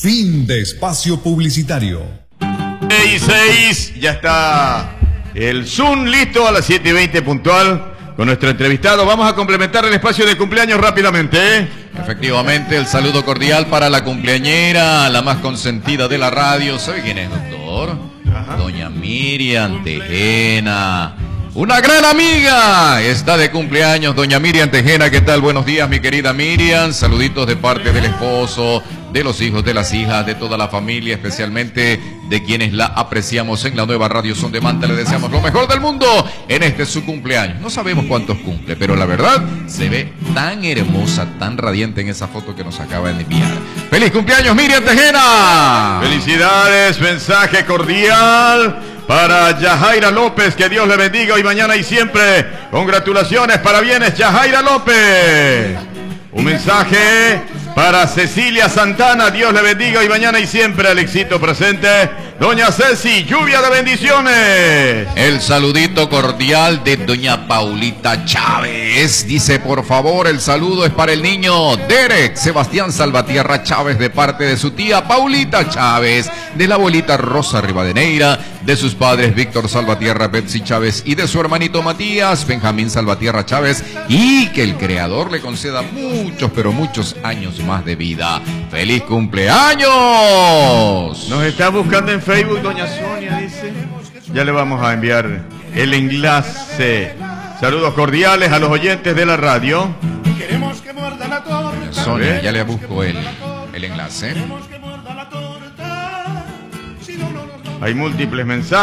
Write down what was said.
Fin de espacio publicitario. 6, ya está el Zoom listo a las 7:20 puntual con nuestro entrevistado. Vamos a complementar el espacio de cumpleaños rápidamente. Efectivamente, el saludo cordial para la cumpleañera, la más consentida de la radio. ¿Sabe quién es, doctor? Ajá. Doña Miriam Tejena. Una gran amiga, está de cumpleaños doña Miriam Tejena. ¿Qué tal? Buenos días, mi querida Miriam. Saluditos de parte del esposo, de los hijos, de las hijas, de toda la familia, especialmente de quienes la apreciamos en la nueva Radio Son de Manta. Le deseamos lo mejor del mundo en este su cumpleaños. No sabemos cuántos cumple, pero la verdad se ve tan hermosa, tan radiante en esa foto que nos acaba de enviar. ¡Feliz cumpleaños, Miriam Tejena! Felicidades, mensaje cordial para Yajaira López, que Dios le bendiga hoy, mañana y siempre. Congratulaciones, parabienes, Yajaira López. Un mensaje para Cecilia Santana, Dios le bendiga hoy, mañana y siempre. Alexito presente. Doña Ceci, lluvia de bendiciones. El saludito cordial de doña Paulita Chávez. Dice, por favor, el saludo es para el niño Derek Sebastián Salvatierra Chávez, de parte de su tía Paulita Chávez, de la abuelita Rosa Rivadeneira, de sus padres Víctor Salvatierra, Betsy Chávez, y de su hermanito Matías Benjamín Salvatierra Chávez, y que el Creador le conceda muchos, pero muchos años más de vida. ¡Feliz cumpleaños! Nos está buscando en Facebook doña Sonia, dice. Ya le vamos a enviar el enlace. Saludos cordiales a los oyentes de la radio. Sonia, ya le busco el enlace. Hay múltiples mensajes.